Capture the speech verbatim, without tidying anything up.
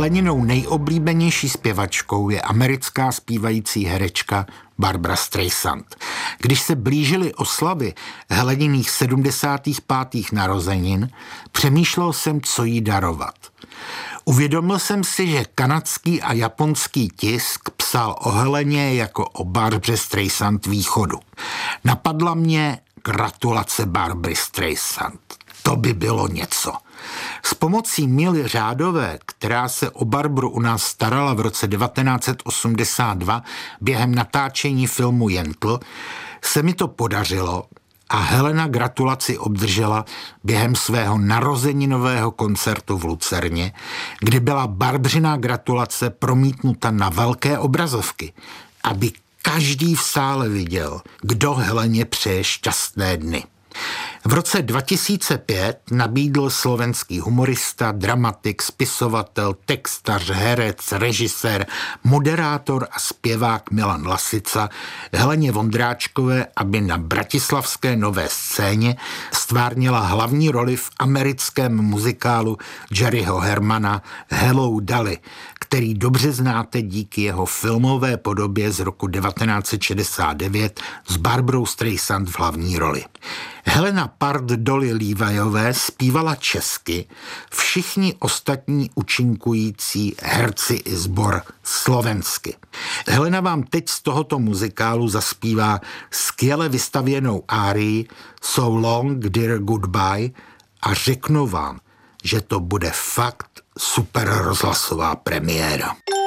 Heleninou nejoblíbenější zpěvačkou je americká zpívající herečka Barbra Streisand. Když se blížily oslavy Heleniných sedmdesátých pátých narozenin, přemýšlel jsem, co jí darovat. Uvědomil jsem si, že kanadský a japonský tisk psal o Heleně jako o Barbře Streisand východu. Napadla mě gratulace Barbry Streisand. To by bylo něco. S pomocí Mily Řádové, která se o Barbru u nás starala v roce devatenáct set osmdesát dva během natáčení filmu Jentl, se mi to podařilo a Helena gratulaci obdržela během svého narozeninového koncertu v Lucerně, kdy byla Barbřina gratulace promítnuta na velké obrazovky, aby každý v sále viděl, kdo Heleně přeje šťastné dny. V roce dva tisíce pět nabídl slovenský humorista, dramatik, spisovatel, textař, herec, režisér, moderátor a zpěvák Milan Lasica Heleně Vondráčkové, aby na bratislavské Nové scéně stvárnila hlavní roli v americkém muzikálu Jerryho Hermana Hello Dolly, který dobře znáte díky jeho filmové podobě z roku devatenáct set šedesát devět s Barbrou Streisand v hlavní roli. Helena Part Dolly Leevyové zpívala česky, všichni ostatní účinkující herci i sbor slovensky. Helena vám teď z tohoto muzikálu zaspívá skvěle vystavěnou árii So Long Dear Goodbye a řeknu vám, že to bude fakt super rozhlasová premiéra.